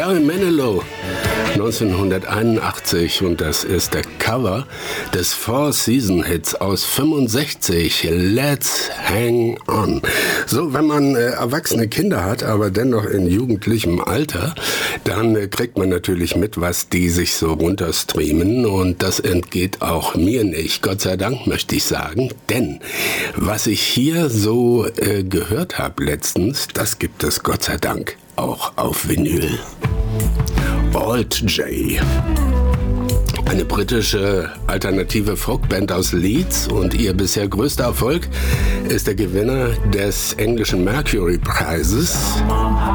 Barry Manilow 1981 und das ist der Cover des Four-Season-Hits aus 65, Let's Hang On. So, wenn man erwachsene Kinder hat, aber dennoch in jugendlichem Alter, dann kriegt man natürlich mit, was die sich so runterstreamen und das entgeht auch mir nicht, Gott sei Dank möchte ich sagen, denn was ich hier so gehört habe letztens, das gibt es Gott sei Dank auch auf Vinyl. Alt J, eine britische alternative Folkband aus Leeds und ihr bisher größter Erfolg ist der Gewinner des englischen Mercury Preises